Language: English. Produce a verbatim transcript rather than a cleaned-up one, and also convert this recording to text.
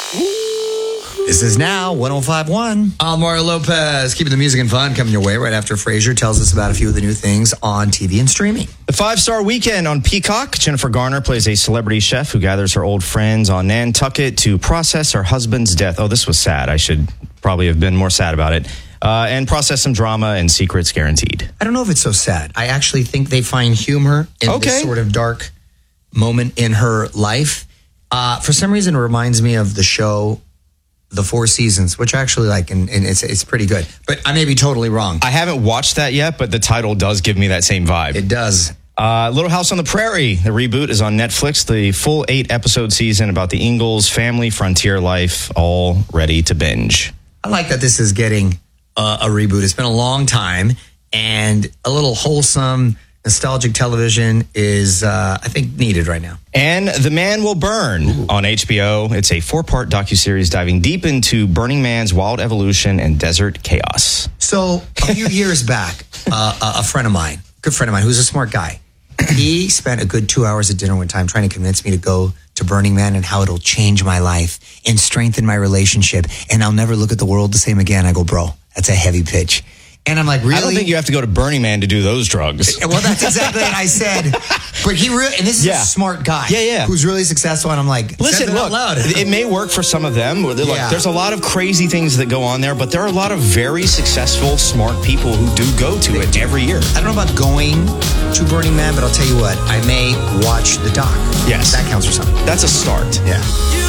This is now one oh five point one. I'm Mario Lopez, keeping the music and fun coming your way right after Frasier tells us about a few of the new things on T V and streaming. The five-star weekend on Peacock. Jennifer Garner plays a celebrity chef who gathers her old friends on Nantucket to process her husband's death. Oh, this was sad. I should probably have been more sad about it. Uh, and process some drama and secrets guaranteed. I don't know if it's so sad. I actually think they find humor in Okay. this sort of dark moment in her life. Uh, for some reason, it reminds me of the show The Four Seasons, which I actually like, and, and it's it's pretty good. But I may be totally wrong. I haven't watched that yet, but the title does give me that same vibe. It does. Uh, Little House on the Prairie, the reboot is on Netflix. The full eight-episode season about the Ingalls family frontier life, all ready to binge. I like that this is getting uh, a reboot. It's been a long time, and a little wholesome, nostalgic television is, uh, I think, needed right now. And The Man Will Burn Ooh. on H B O. It's a four-part docuseries diving deep into Burning Man's wild evolution and desert chaos. So a few years back, uh, a friend of mine, good friend of mine, who's a smart guy, he spent a good two hours at dinner one time trying to convince me to go to Burning Man and how it'll change my life and strengthen my relationship, and I'll never look at the world the same again. I go, bro, that's a heavy pitch. And I'm like, really? I don't think you have to go to Burning Man to do those drugs. Well, that's exactly what I said. But he really, and this is yeah. a smart guy. Yeah, yeah. Who's really successful. And I'm like, listen, look, loud. It may work for some of them. Look, yeah. There's a lot of crazy things that go on there, but there are a lot of very successful, smart people who do go to it every year. I don't know about going to Burning Man, but I'll tell you what, I may watch the doc. Yes. That counts for something. That's a start. Yeah.